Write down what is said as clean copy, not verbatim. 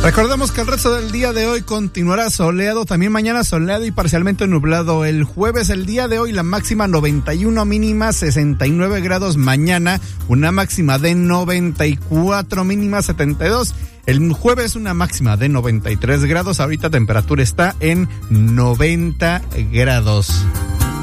Recordemos que el resto del día de hoy continuará soleado, también mañana soleado y parcialmente nublado. El jueves, el día de hoy, la máxima 91, mínima 69 grados. Mañana, una máxima de 94, mínima 72. El jueves, una máxima de 93 grados. Ahorita temperatura está en 90 grados.